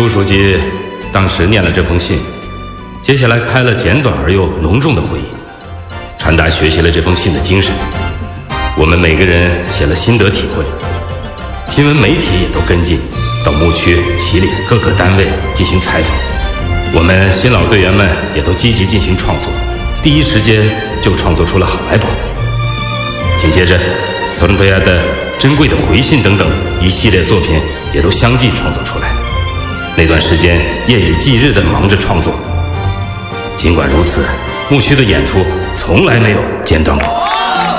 苏书记当时念了这封信，接下来开了简短而又隆重的会议，传达学习了这封信的精神。我们每个人写了心得体会，新闻媒体也都跟进，到牧区、祁连各个单位进行采访。我们新老队员们也都积极进行创作，第一时间就创作出了好来宝。紧接着，索伦多亚的珍贵的回信等等一系列作品也都相继创作出来。那段时间夜以继日地忙着创作。尽管如此，牧区的演出从来没有间断过。